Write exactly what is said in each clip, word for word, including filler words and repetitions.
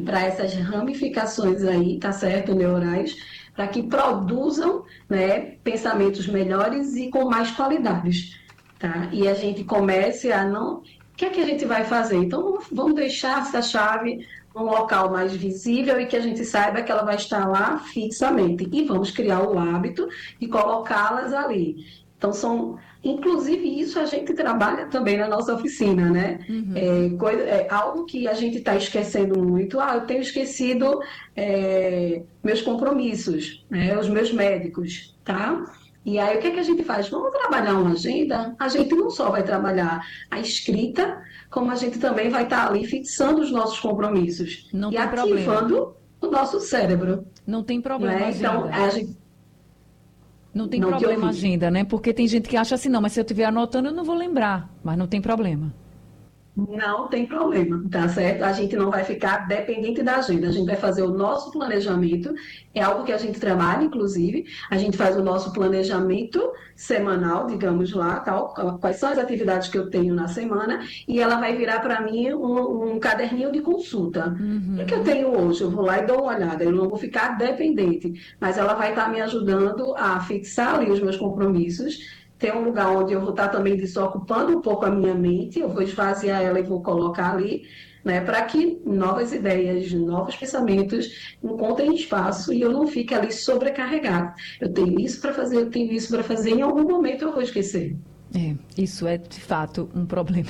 para essas ramificações aí, tá certo, neurais, para que produzam, né, pensamentos melhores e com mais qualidades, tá? E a gente comece a não... O que é que a gente vai fazer? Então, vamos deixar essa chave num local mais visível e que a gente saiba que ela vai estar lá fixamente. E vamos criar o hábito de colocá-las ali. Então, são... Inclusive, isso a gente trabalha também na nossa oficina, né? Uhum. É, coisa, é algo que a gente está esquecendo muito. Ah, eu tenho esquecido é, meus compromissos, né? Os meus médicos, tá? E aí, o que é que a gente faz? Vamos trabalhar uma agenda? A gente não só vai trabalhar a escrita, como a gente também vai estar ali fixando os nossos compromissos Não e tem problema. ativando o nosso cérebro, Não tem problema, né? Então, agenda. a gente Não tem não te problema, ouvi. agenda, né? Porque tem gente que acha assim, não, mas se eu estiver anotando, eu não vou lembrar. Mas não tem problema. Não tem problema, tá certo? A gente não vai ficar dependente da agenda. A gente vai fazer o nosso planejamento, é algo que a gente trabalha, inclusive. A gente faz o nosso planejamento semanal, digamos lá, tal, quais são as atividades que eu tenho na semana, e ela vai virar para mim um, um caderninho de consulta. O que eu Uhum. tenho hoje? Eu vou lá e dou uma olhada, eu não vou ficar dependente, mas ela vai estar me ajudando a fixar ali os meus compromissos. Tem um lugar onde eu vou estar também desocupando um pouco a minha mente, eu vou esvaziar ela e vou colocar ali, né, para que novas ideias, novos pensamentos encontrem espaço e eu não fique ali sobrecarregado. Eu tenho isso para fazer, eu tenho isso para fazer, em algum momento eu vou esquecer. É, isso é de fato um problema.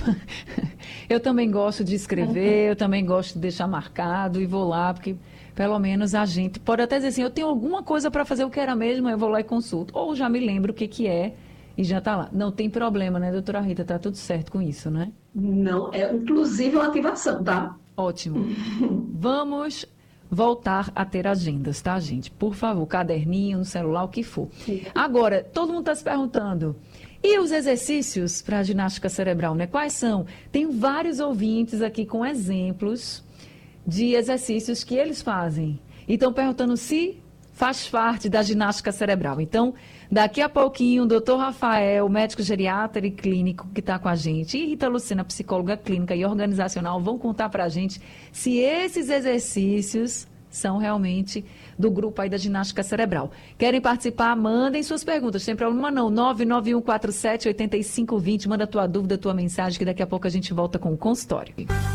Eu também gosto de escrever, eu também gosto de deixar marcado e vou lá, porque pelo menos a gente pode até dizer assim, eu tenho alguma coisa para fazer o que era mesmo, eu vou lá e consulto. Ou já me lembro o que que é e já está lá. Não tem problema, né, doutora Rita? Tá tudo certo com isso, né? Não, é inclusive uma ativação, tá? Ótimo. Vamos voltar a ter agendas, tá, gente? Por favor, caderninho, no celular, o que for. Agora, todo mundo está se perguntando, e os exercícios para a ginástica cerebral, né? Quais são? Tem vários ouvintes aqui com exemplos de exercícios que eles fazem. E estão perguntando se faz parte da ginástica cerebral. Então, daqui a pouquinho, o doutor Rafael, médico geriatra e clínico que está com a gente, e Rita Lucena, psicóloga clínica e organizacional, vão contar para a gente se esses exercícios são realmente do grupo aí da ginástica cerebral. Querem participar? Mandem suas perguntas. Tem problema não. nove nove um quatro sete oito cinco dois zero. Manda tua dúvida, tua mensagem, que daqui a pouco a gente volta com o consultório.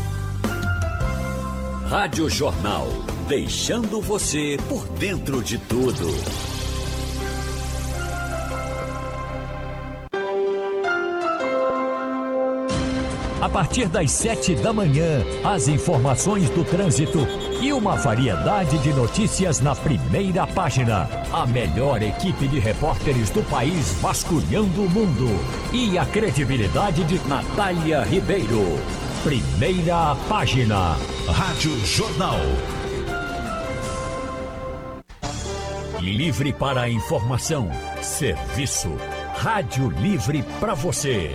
Rádio Jornal, deixando você por dentro de tudo. A partir das sete da manhã, as informações do trânsito e uma variedade de notícias na primeira página. A melhor equipe de repórteres do país vasculhando o mundo. E a credibilidade de Natália Ribeiro. Primeira página. Rádio Jornal. Livre para a informação. Serviço. Rádio Livre para você.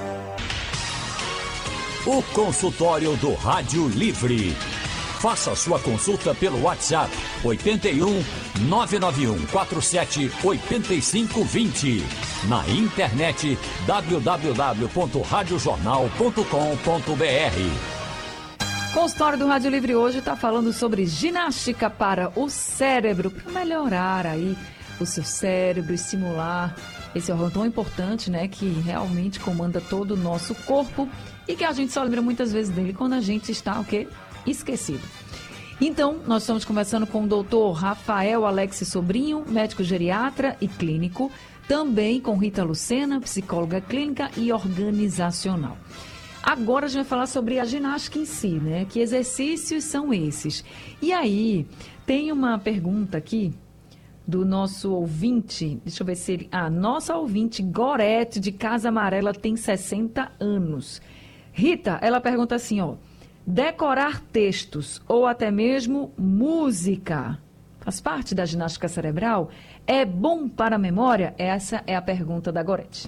O consultório do Rádio Livre. Faça sua consulta pelo WhatsApp oito um nove nove um quatro sete oito cinco dois zero. Na internet w w w ponto rádio jornal ponto com ponto b r. Consultório do Rádio Livre hoje está falando sobre ginástica para o cérebro, para melhorar aí o seu cérebro, estimular esse órgão tão importante, né, que realmente comanda todo o nosso corpo e que a gente só lembra muitas vezes dele quando a gente está, o quê? Esquecido. Então, nós estamos conversando com o doutor Rafael Alex Sobrinho, médico geriatra e clínico, também com Rita Lucena, psicóloga clínica e organizacional. Agora a gente vai falar sobre a ginástica em si, né? Que exercícios são esses? E aí, tem uma pergunta aqui do nosso ouvinte, deixa eu ver se ele... Ah, nossa ouvinte, Gorete, de Casa Amarela, tem sessenta anos. Rita, ela pergunta assim, ó, decorar textos ou até mesmo música faz parte da ginástica cerebral? É bom para a memória? Essa é a pergunta da Gorete.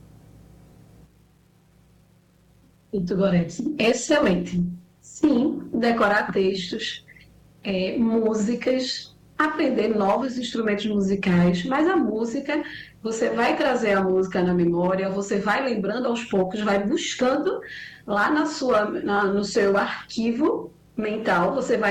Muito, Gorete. Excelente. Sim, decorar textos, é, músicas, aprender novos instrumentos musicais, mas a música, você vai trazer a música na memória, você vai lembrando aos poucos, vai buscando lá na sua, na, no seu arquivo mental, você vai